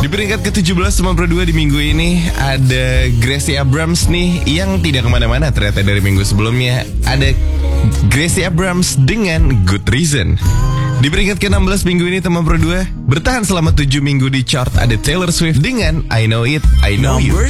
Di peringkat ke-17 teman Pro 2 di minggu ini ada Gracie Abrams nih yang tidak kemana-mana ternyata dari minggu sebelumnya. Ada Gracie Abrams dengan Good Reason. Di peringkat ke-16 minggu ini teman Pro 2 bertahan selama 7 minggu di chart ada Taylor Swift dengan I Know It, I Know You.